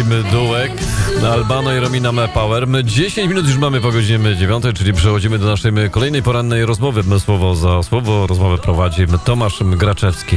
Takim duet Albano i Romina Power. My 10 minut już mamy po godzinie 9, czyli przechodzimy do naszej kolejnej porannej rozmowy. Słowo za słowo rozmowę prowadzi Tomasz Graczewski.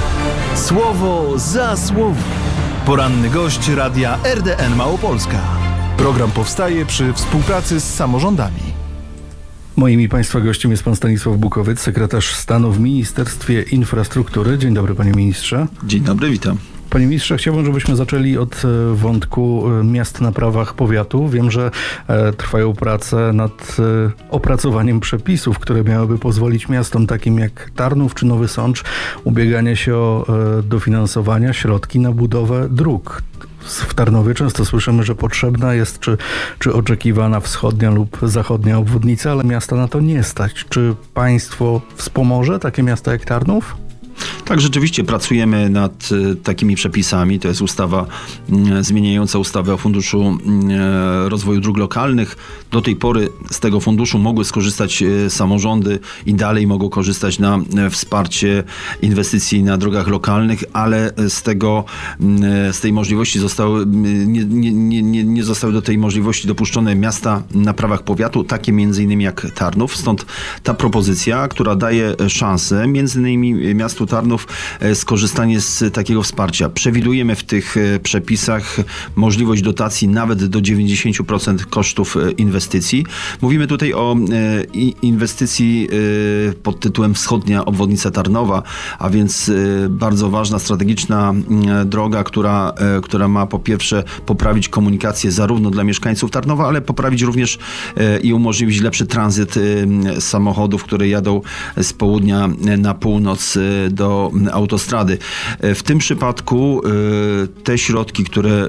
Słowo za słowo. Poranny gość Radia RDN Małopolska. Program powstaje przy współpracy z samorządami. Moim i Państwa gościem jest pan Stanisław Bukowiec, sekretarz stanu w Ministerstwie Infrastruktury. Dzień dobry, panie ministrze. Dzień dobry, witam. Panie ministrze, chciałbym, żebyśmy zaczęli od wątku miast na prawach powiatu. Wiem, że trwają prace nad opracowaniem przepisów, które miałyby pozwolić miastom takim jak Tarnów czy Nowy Sącz ubieganie się o dofinansowania, środki na budowę dróg. W Tarnowie często słyszymy, że potrzebna jest czy oczekiwana wschodnia lub zachodnia obwodnica, ale miasta na to nie stać. Czy państwo wspomoże takie miasta jak Tarnów? Tak, rzeczywiście pracujemy nad takimi przepisami. To jest ustawa zmieniająca ustawę o Funduszu Rozwoju Dróg Lokalnych. Do tej pory z tego funduszu mogły skorzystać samorządy i dalej mogą korzystać na wsparcie inwestycji na drogach lokalnych, ale z tej możliwości nie zostały do tej możliwości dopuszczone miasta na prawach powiatu, takie między innymi jak Tarnów. Stąd ta propozycja, która daje szansę między innymi miastu Tarnów skorzystanie z takiego wsparcia. Przewidujemy w tych przepisach możliwość dotacji nawet do 90% kosztów inwestycji. Mówimy tutaj o inwestycji pod tytułem Wschodnia Obwodnica Tarnowa, a więc bardzo ważna, strategiczna droga, która ma po pierwsze poprawić komunikację zarówno dla mieszkańców Tarnowa, ale poprawić również i umożliwić lepszy tranzyt samochodów, które jadą z południa na północ do autostrady. W tym przypadku te środki, które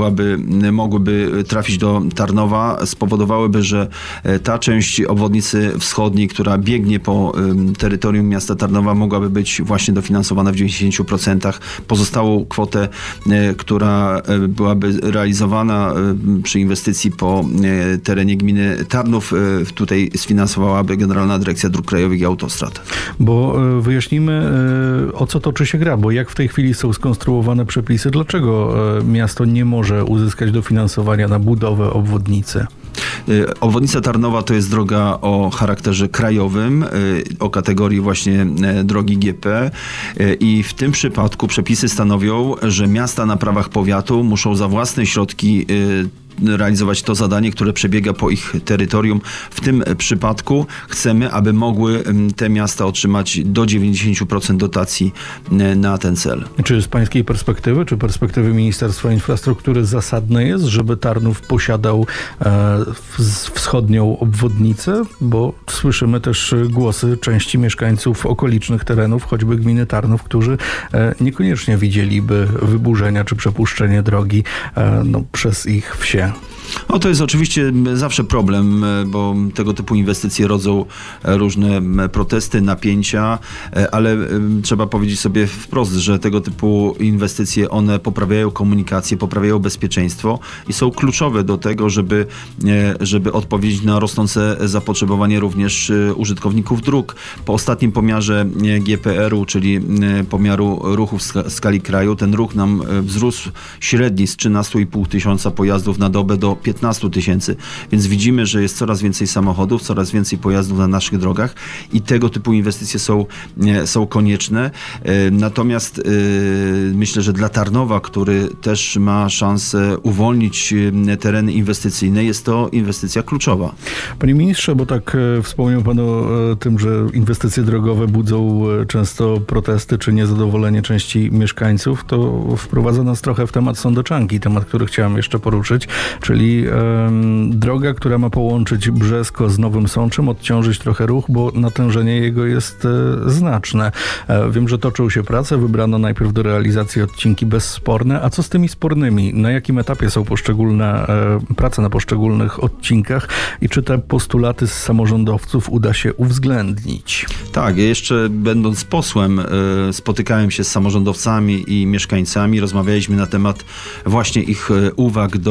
mogłyby trafić do Tarnowa, spowodowałyby, że ta część obwodnicy wschodniej, która biegnie po terytorium miasta Tarnowa, mogłaby być właśnie dofinansowana w 90%. Pozostałą kwotę, która byłaby realizowana przy inwestycji po terenie gminy Tarnów, tutaj sfinansowałaby Generalna Dyrekcja Dróg Krajowych i Autostrad. Bo wyjaśnimy, o co toczy się gra, bo jak w tej chwili są skonstruowane przepisy, dlaczego miasto nie może uzyskać dofinansowania na budowę obwodnicy? Obwodnica Tarnowa to jest droga o charakterze krajowym, o kategorii właśnie drogi GP i w tym przypadku przepisy stanowią, że miasta na prawach powiatu muszą za własne środki realizować to zadanie, które przebiega po ich terytorium. W tym przypadku chcemy, aby mogły te miasta otrzymać do 90% dotacji na ten cel. Czy z pańskiej perspektywy, czy perspektywy Ministerstwa Infrastruktury zasadne jest, żeby Tarnów posiadał wschodnią obwodnicę? Bo słyszymy też głosy części mieszkańców okolicznych terenów, choćby gminy Tarnów, którzy niekoniecznie widzieliby wyburzenia czy przepuszczenie drogi przez ich wsie. No to jest oczywiście zawsze problem, bo tego typu inwestycje rodzą różne protesty, napięcia, ale trzeba powiedzieć sobie wprost, że tego typu inwestycje, one poprawiają komunikację, poprawiają bezpieczeństwo i są kluczowe do tego, żeby odpowiedzieć na rosnące zapotrzebowanie również użytkowników dróg. Po ostatnim pomiarze GPR-u, czyli pomiaru ruchu w skali kraju, ten ruch nam wzrósł średni z 13,5 tysiąca pojazdów na dobę do 15 tysięcy, więc widzimy, że jest coraz więcej samochodów, coraz więcej pojazdów na naszych drogach i tego typu inwestycje są konieczne. Natomiast myślę, że dla Tarnowa, który też ma szansę uwolnić tereny inwestycyjne, jest to inwestycja kluczowa. Panie ministrze, bo tak wspomniał pan o tym, że inwestycje drogowe budzą często protesty czy niezadowolenie części mieszkańców, to wprowadza nas trochę w temat sądeczanki, temat, który chciałem jeszcze poruszyć, czyli droga, która ma połączyć Brzesko z Nowym Sączem, odciążyć trochę ruch, bo natężenie jego jest znaczne. Wiem, że toczą się prace, wybrano najpierw do realizacji odcinki bezsporne, a co z tymi spornymi? Na jakim etapie są poszczególne prace na poszczególnych odcinkach i czy te postulaty z samorządowców uda się uwzględnić? Tak, ja jeszcze będąc posłem spotykałem się z samorządowcami i mieszkańcami, rozmawialiśmy na temat właśnie ich uwag do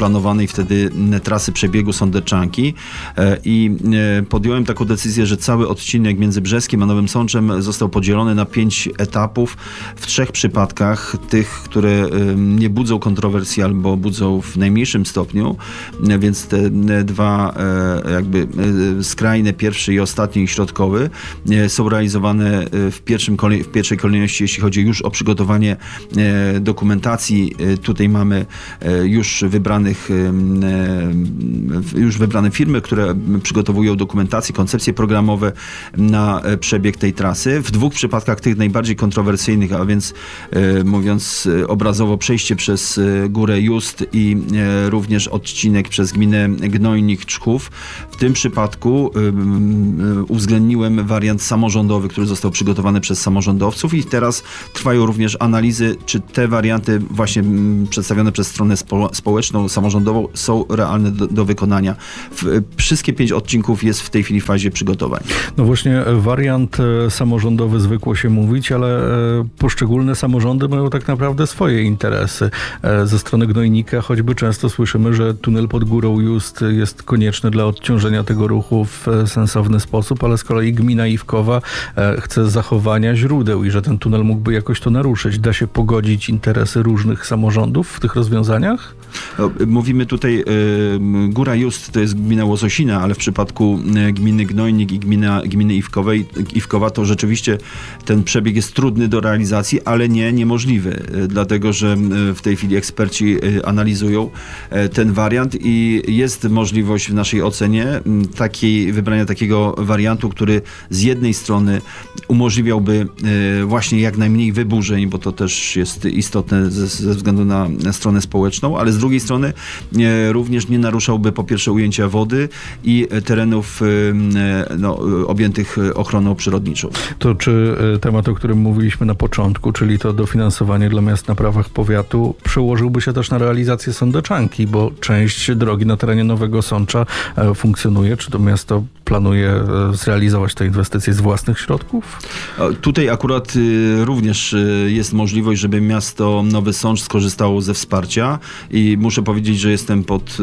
zaplanowanej wtedy trasy przebiegu Sądeczanki i podjąłem taką decyzję, że cały odcinek między Brzeskiem a Nowym Sączem został podzielony na 5 etapów w 3 przypadkach, tych, które nie budzą kontrowersji albo budzą w najmniejszym stopniu, więc te 2 jakby skrajne, pierwszy i ostatni i środkowy są realizowane w pierwszej kolejności, jeśli chodzi już o przygotowanie dokumentacji. Tutaj mamy już wybrane firmy, które przygotowują dokumentację, koncepcje programowe na przebieg tej trasy. W 2 przypadkach tych najbardziej kontrowersyjnych, a więc mówiąc obrazowo, przejście przez Górę Just i również odcinek przez gminę Gnojnik-Czchów. W tym przypadku uwzględniłem wariant samorządowy, który został przygotowany przez samorządowców i teraz trwają również analizy, czy te warianty właśnie przedstawione przez stronę społeczną, samorządową są realne do wykonania. Wszystkie 5 odcinków jest w tej chwili w fazie przygotowań. No właśnie, wariant samorządowy zwykło się mówić, ale poszczególne samorządy mają tak naprawdę swoje interesy. Ze strony Gnojnika choćby często słyszymy, że tunel pod Górą Just jest konieczny dla odciążenia tego ruchu w sensowny sposób, ale z kolei gmina Iwkowa chce zachowania źródeł i że ten tunel mógłby jakoś to naruszyć. Da się pogodzić interesy różnych samorządów w tych rozwiązaniach? Mówimy tutaj, Góra Just to jest gmina Łososina, ale w przypadku gminy Gnojnik i gminy Iwkowa to rzeczywiście ten przebieg jest trudny do realizacji, ale niemożliwy, dlatego że w tej chwili eksperci analizują ten wariant i jest możliwość w naszej ocenie wybrania takiego wariantu, który z jednej strony umożliwiałby właśnie jak najmniej wyburzeń, bo to też jest istotne ze względu na stronę społeczną, ale z drugiej strony również nie naruszałby po pierwsze ujęcia wody i terenów objętych ochroną przyrodniczą. To czy temat, o którym mówiliśmy na początku, czyli to dofinansowanie dla miast na prawach powiatu, przełożyłby się też na realizację Sądeczanki, bo część drogi na terenie Nowego Sącza funkcjonuje. Czy to miasto planuje zrealizować te inwestycje z własnych środków? Tutaj akurat również jest możliwość, żeby miasto Nowy Sącz skorzystało ze wsparcia i muszę powiedzieć, że jestem pod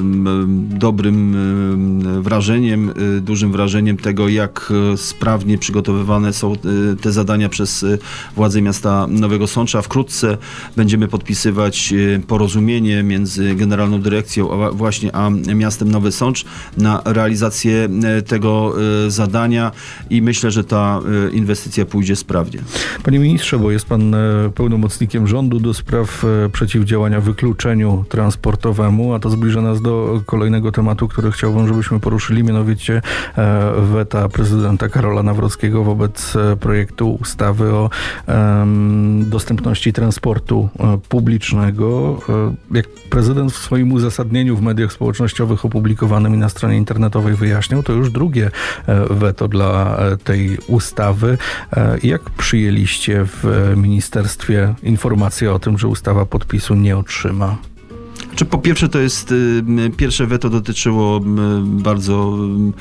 dobrym wrażeniem, dużym wrażeniem tego, jak sprawnie przygotowywane są te zadania przez władze miasta Nowego Sącza. Wkrótce będziemy podpisywać porozumienie między Generalną Dyrekcją a miastem Nowy Sącz na realizację tego zadania i myślę, że ta inwestycja pójdzie sprawnie. Panie ministrze, bo jest pan pełnomocnikiem rządu do spraw przeciwdziałania wykluczeniu transportowemu, a to zbliża nas do kolejnego tematu, który chciałbym, żebyśmy poruszyli, mianowicie weta prezydenta Karola Nawrockiego wobec projektu ustawy o dostępności transportu publicznego. Jak prezydent w swoim uzasadnieniu w mediach społecznościowych opublikowanym i na stronie internetowej wyjaśniał, to już drugie weto dla tej ustawy. Jak przyjęliście w ministerstwie informację o tym, że ustawa podpisu nie otrzyma? Po pierwsze, to jest pierwsze weto dotyczyło bardzo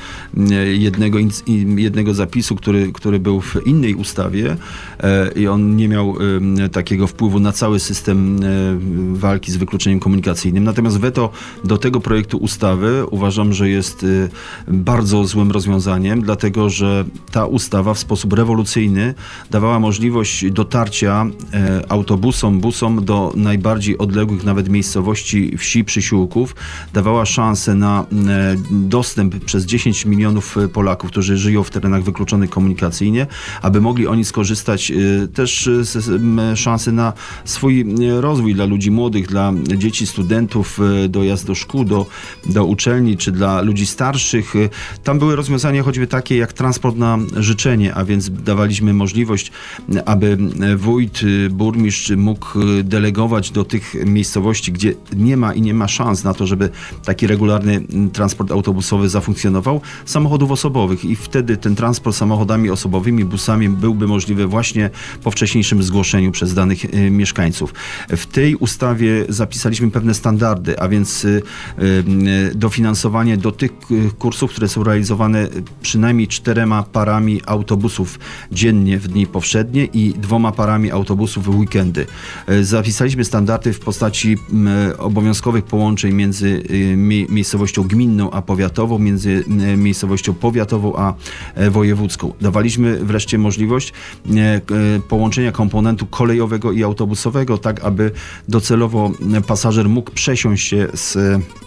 jednego zapisu, który był w innej ustawie i on nie miał takiego wpływu na cały system walki z wykluczeniem komunikacyjnym. Natomiast weto do tego projektu ustawy uważam, że jest bardzo złym rozwiązaniem, dlatego że ta ustawa w sposób rewolucyjny dawała możliwość dotarcia autobusom, busom do najbardziej odległych nawet miejscowości, wsi, przysiłków, dawała szansę na dostęp przez 10 milionów Polaków, którzy żyją w terenach wykluczonych komunikacyjnie, aby mogli oni skorzystać też z szansy na swój rozwój dla ludzi młodych, dla dzieci, studentów, dojazd do szkół, do uczelni, czy dla ludzi starszych. Tam były rozwiązania choćby takie jak transport na życzenie, a więc dawaliśmy możliwość, aby wójt, burmistrz mógł delegować do tych miejscowości, gdzie nie ma szans na to, żeby taki regularny transport autobusowy zafunkcjonował, samochodów osobowych i wtedy ten transport samochodami osobowymi, busami byłby możliwy właśnie po wcześniejszym zgłoszeniu przez danych mieszkańców. W tej ustawie zapisaliśmy pewne standardy, a więc dofinansowanie do tych kursów, które są realizowane przynajmniej 4 parami autobusów dziennie w dni powszednie i 2 parami autobusów w weekendy. Zapisaliśmy standardy w postaci obowiązku obowiązkowych połączeń między miejscowością gminną a powiatową, między miejscowością powiatową a wojewódzką. Dawaliśmy wreszcie możliwość połączenia komponentu kolejowego i autobusowego, tak aby docelowo pasażer mógł przesiąść się z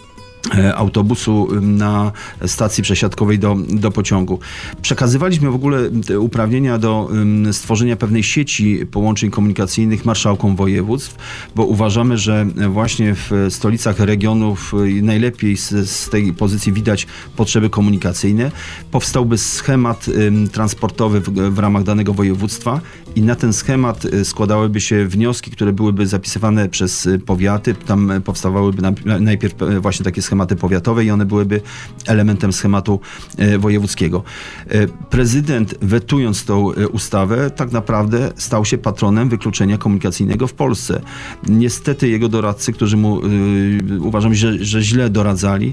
autobusu na stacji przesiadkowej do pociągu. Przekazywaliśmy w ogóle te uprawnienia do stworzenia pewnej sieci połączeń komunikacyjnych marszałkom województw, bo uważamy, że właśnie w stolicach regionów najlepiej z tej pozycji widać potrzeby komunikacyjne. Powstałby schemat transportowy w ramach danego województwa i na ten schemat składałyby się wnioski, które byłyby zapisywane przez powiaty. Tam powstawałyby najpierw właśnie takie schematy powiatowe i one byłyby elementem schematu wojewódzkiego. Prezydent, wetując tą ustawę, tak naprawdę stał się patronem wykluczenia komunikacyjnego w Polsce. Niestety jego doradcy, którzy mu uważam, że źle doradzali,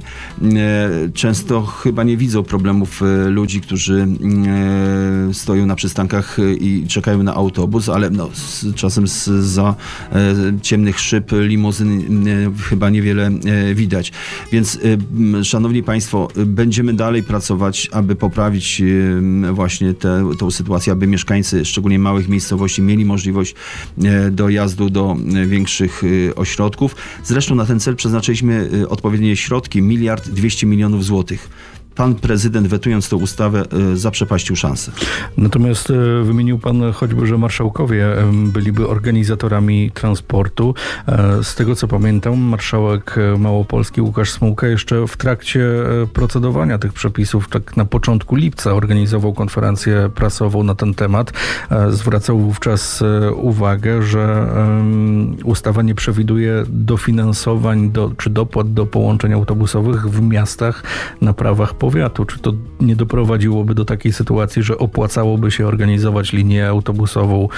często chyba nie widzą problemów ludzi, którzy stoją na przystankach i czekają na autobus, ale czasem za ciemnych szyb limuzyn chyba niewiele widać. Więc, szanowni państwo, będziemy dalej pracować, aby poprawić właśnie tę sytuację, aby mieszkańcy, szczególnie małych miejscowości, mieli możliwość dojazdu do większych ośrodków. Zresztą na ten cel przeznaczyliśmy odpowiednie środki, 1,2 mld złotych. Pan prezydent, wetując tę ustawę, zaprzepaścił szansę. Natomiast wymienił pan choćby, że marszałkowie byliby organizatorami transportu. Z tego co pamiętam, marszałek Małopolski Łukasz Smułka jeszcze w trakcie procedowania tych przepisów, tak na początku lipca, organizował konferencję prasową na ten temat. Zwracał wówczas uwagę, że ustawa nie przewiduje dofinansowań czy dopłat do połączeń autobusowych w miastach na prawach powiatu. Czy to nie doprowadziłoby do takiej sytuacji, że opłacałoby się organizować linię autobusową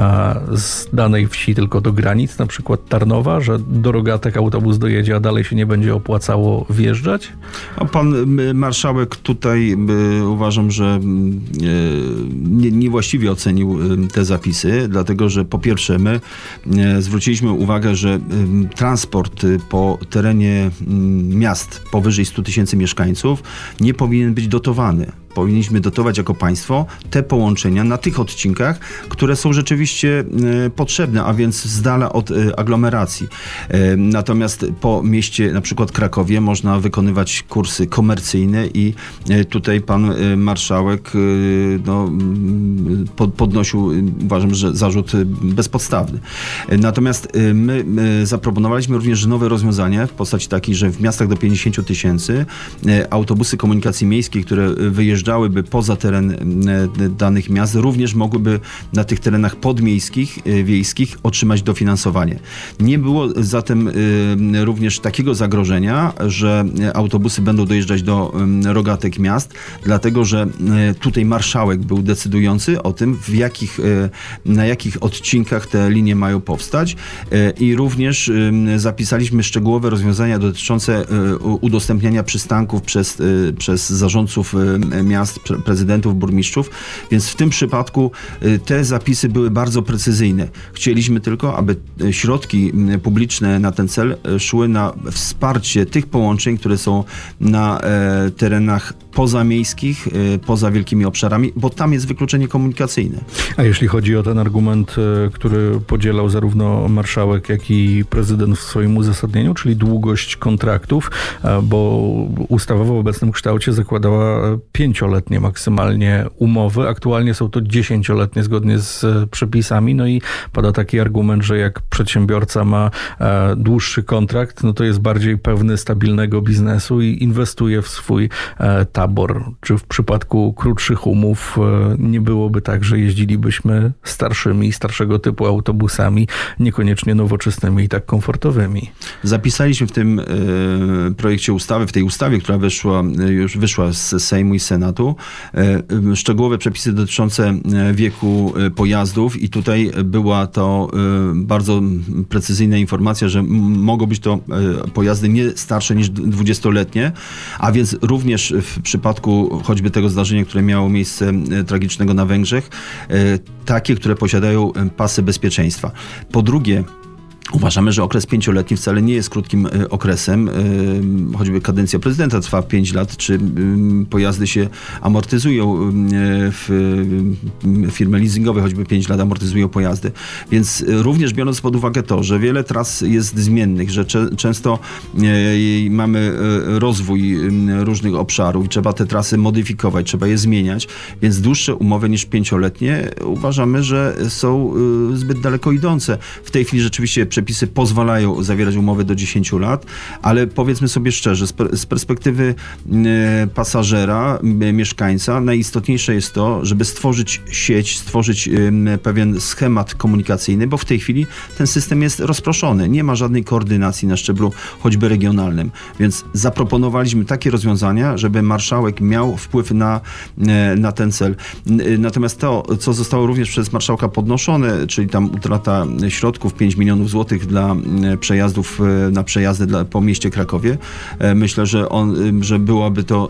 z danej wsi tylko do granic, na przykład Tarnowa, że do Rogatek autobus dojedzie, a dalej się nie będzie opłacało wjeżdżać? A pan marszałek tutaj uważam, że niewłaściwie ocenił te zapisy, dlatego że po pierwsze my zwróciliśmy uwagę, że transport po terenie miast powyżej 100 000 mieszkańców nie powinien być dotowany. Powinniśmy dotować jako państwo te połączenia na tych odcinkach, które są rzeczywiście potrzebne, a więc z dala od aglomeracji. Natomiast po mieście, na przykład Krakowie, można wykonywać kursy komercyjne i tutaj pan marszałek podnosił, uważam, że zarzut bezpodstawny. Natomiast my zaproponowaliśmy również nowe rozwiązania w postaci takiej, że w miastach do 50 000 autobusy komunikacji miejskiej, które wyjeżdżałyby poza teren danych miast, również mogłyby na tych terenach podmiejskich, wiejskich otrzymać dofinansowanie. Nie było zatem również takiego zagrożenia, że autobusy będą dojeżdżać do rogatek miast, dlatego że tutaj marszałek był decydujący o tym, na jakich odcinkach te linie mają powstać i również zapisaliśmy szczegółowe rozwiązania dotyczące udostępniania przystanków przez zarządców miast, prezydentów, burmistrzów, więc w tym przypadku te zapisy były bardzo precyzyjne. Chcieliśmy tylko, aby środki publiczne na ten cel szły na wsparcie tych połączeń, które są na terenach pozamiejskich, poza wielkimi obszarami, bo tam jest wykluczenie komunikacyjne. A jeśli chodzi o ten argument, który podzielał zarówno marszałek, jak i prezydent w swoim uzasadnieniu, czyli długość kontraktów, bo ustawa w obecnym kształcie zakładała 5-letnie maksymalnie umowy. Aktualnie są to 10-letnie zgodnie z przepisami. No i pada taki argument, że jak przedsiębiorca ma dłuższy kontrakt, no to jest bardziej pewny stabilnego biznesu i inwestuje w swój tabor. Czy w przypadku krótszych umów nie byłoby tak, że jeździlibyśmy starszego typu autobusami, niekoniecznie nowoczesnymi i tak komfortowymi? Zapisaliśmy w tym projekcie ustawy, w tej ustawie, która już wyszła z Sejmu i Senatu, szczegółowe przepisy dotyczące wieku pojazdów i tutaj była to bardzo precyzyjna informacja, że mogą być to pojazdy nie starsze niż 20-letnie, a więc również w przypadku choćby tego zdarzenia, które miało miejsce tragicznego na Węgrzech, takie, które posiadają pasy bezpieczeństwa. Po drugie, Uważamy, że okres 5-letni wcale nie jest krótkim okresem. Choćby kadencja prezydenta trwa 5 lat, czy pojazdy się amortyzują. Firmy leasingowe choćby 5 lat amortyzują pojazdy. Więc również biorąc pod uwagę to, że wiele tras jest zmiennych, że często mamy rozwój różnych obszarów i trzeba te trasy modyfikować, trzeba je zmieniać, więc dłuższe umowy niż 5-letnie uważamy, że są zbyt daleko idące. W tej chwili rzeczywiście przepisy pozwalają zawierać umowy do 10 lat, ale powiedzmy sobie szczerze, z perspektywy pasażera, mieszkańca, najistotniejsze jest to, żeby stworzyć sieć, stworzyć pewien schemat komunikacyjny, bo w tej chwili ten system jest rozproszony. Nie ma żadnej koordynacji na szczeblu choćby regionalnym. Więc zaproponowaliśmy takie rozwiązania, żeby marszałek miał wpływ na ten cel. Natomiast to, co zostało również przez marszałka podnoszone, czyli tam utrata środków 5 milionów złotych dla przejazdów, na przejazdy po mieście Krakowie, myślę, że byłaby to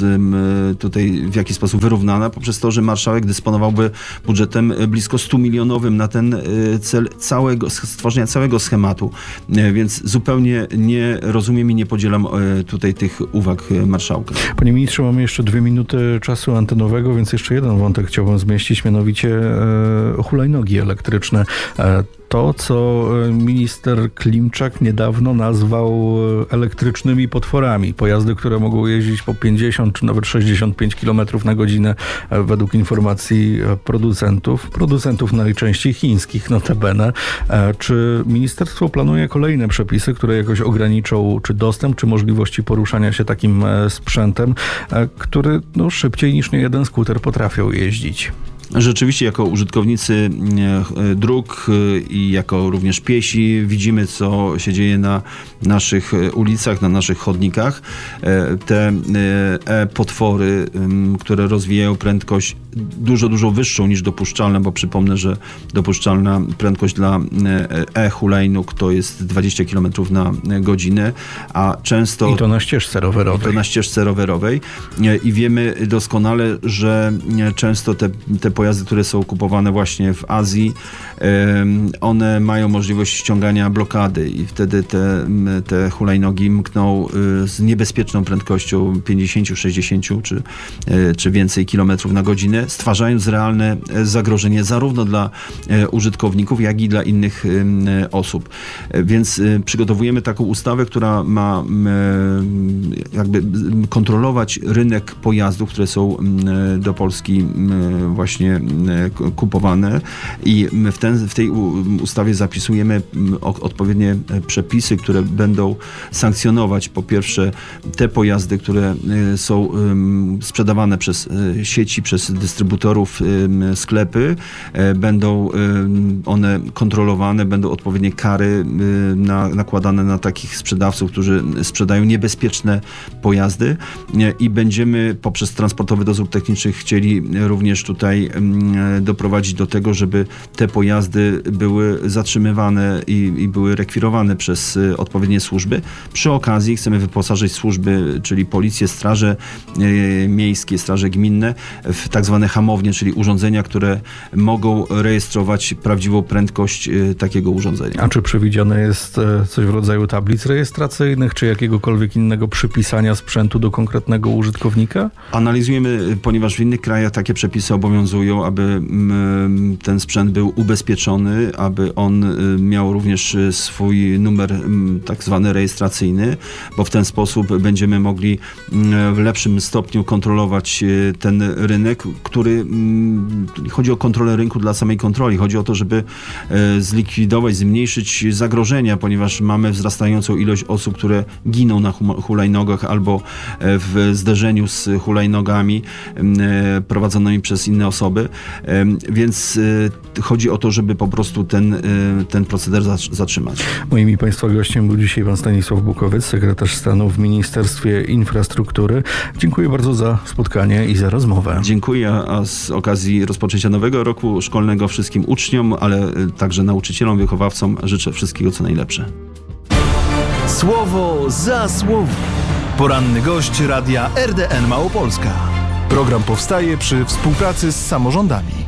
tutaj w jakiś sposób wyrównana poprzez to, że marszałek dysponowałby budżetem blisko 100 milionowym na ten cel stworzenia całego schematu. Więc zupełnie nie rozumiem i nie podzielam tutaj tych uwag marszałka. Panie ministrze, mamy jeszcze 2 minuty czasu antenowego, więc jeszcze jeden wątek chciałbym zmieścić, mianowicie hulajnogi elektryczne. To, co minister Klimczak niedawno nazwał elektrycznymi potworami. Pojazdy, które mogą jeździć po 50 czy nawet 65 km na godzinę według informacji producentów najczęściej chińskich notabene. Czy ministerstwo planuje kolejne przepisy, które jakoś ograniczą czy dostęp, czy możliwości poruszania się takim sprzętem, który szybciej niż niejeden skuter potrafią jeździć? Rzeczywiście jako użytkownicy dróg i jako również piesi widzimy, co się dzieje na naszych ulicach, na naszych chodnikach. Te potwory, które rozwijają prędkość dużo wyższą niż dopuszczalna, bo przypomnę, że dopuszczalna prędkość dla hulajnóg to jest 20 km na godzinę, a często... I to na ścieżce rowerowej. I wiemy doskonale, że często te pojazdy, które są kupowane właśnie w Azji, one mają możliwość ściągania blokady i wtedy te hulajnogi mkną z niebezpieczną prędkością 50, 60 czy więcej kilometrów na godzinę, stwarzając realne zagrożenie zarówno dla użytkowników, jak i dla innych osób. Więc przygotowujemy taką ustawę, która ma jakby kontrolować rynek pojazdów, które są do Polski właśnie kupowane i w tej ustawie zapisujemy odpowiednie przepisy, które będą sankcjonować po pierwsze te pojazdy, które są sprzedawane przez sieci, przez dystrybutorów, sklepy. Będą one kontrolowane, będą odpowiednie kary nakładane na takich sprzedawców, którzy sprzedają niebezpieczne pojazdy i będziemy poprzez Transportowy Dozór Techniczny chcieli również tutaj doprowadzić do tego, żeby te pojazdy były zatrzymywane i były rekwirowane przez odpowiednie służby. Przy okazji chcemy wyposażyć służby, czyli policję, straże miejskie, straże gminne w tak zwane hamownie, czyli urządzenia, które mogą rejestrować prawdziwą prędkość takiego urządzenia. A czy przewidziane jest coś w rodzaju tablic rejestracyjnych, czy jakiegokolwiek innego przypisania sprzętu do konkretnego użytkownika? Analizujemy, ponieważ w innych krajach takie przepisy obowiązują, aby ten sprzęt był ubezpieczony, aby on miał również swój numer tak zwany rejestracyjny, bo w ten sposób będziemy mogli w lepszym stopniu kontrolować ten rynek, który chodzi o kontrolę rynku dla samej kontroli. Chodzi o to, żeby zlikwidować, zmniejszyć zagrożenia, ponieważ mamy wzrastającą ilość osób, które giną na hulajnogach albo w zderzeniu z hulajnogami prowadzonymi przez inne osoby. Więc chodzi o to, żeby po prostu ten proceder zatrzymać. Moim i Państwa gościem był dzisiaj pan Stanisław Bukowiec, sekretarz stanu w Ministerstwie Infrastruktury. Dziękuję bardzo za spotkanie i za rozmowę. Dziękuję, a z okazji rozpoczęcia nowego roku szkolnego wszystkim uczniom, ale także nauczycielom, wychowawcom życzę wszystkiego co najlepsze. Słowo za słowo. Poranny gość Radia RDN Małopolska. Program powstaje przy współpracy z samorządami.